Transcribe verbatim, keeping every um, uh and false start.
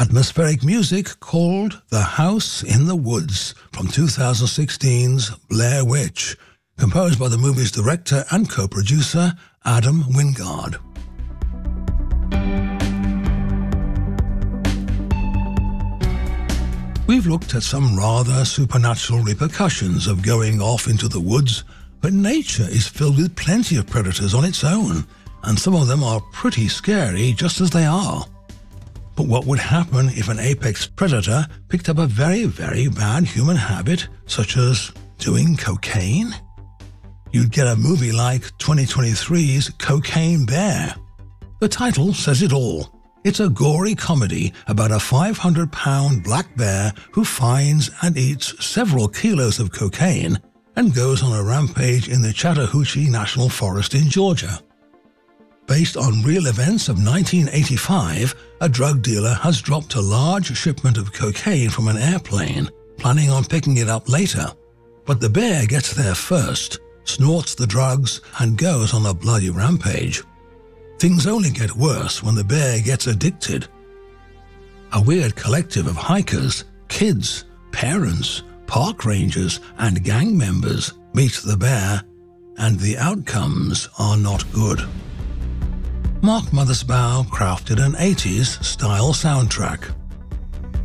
atmospheric music called The House in the Woods from two thousand sixteen's Blair Witch, composed by the movie's director and co-producer Adam Wingard. We've looked at some rather supernatural repercussions of going off into the woods, but nature is filled with plenty of predators on its own, and some of them are pretty scary just as they are. But what would happen if an apex predator picked up a very, very bad human habit, such as doing cocaine? You'd get a movie like twenty twenty-three's Cocaine Bear. The title says it all. It's a gory comedy about a five hundred pound black bear who finds and eats several kilos of cocaine and goes on a rampage in the Chattahoochee National Forest in Georgia. Based on real events of nineteen eighty-five, a drug dealer has dropped a large shipment of cocaine from an airplane, planning on picking it up later. But the bear gets there first, snorts the drugs, and goes on a bloody rampage. Things only get worse when the bear gets addicted. A weird collective of hikers, kids, parents, park rangers, and gang members meet the bear, and the outcomes are not good. Mark Mothersbaugh crafted an eighties style soundtrack.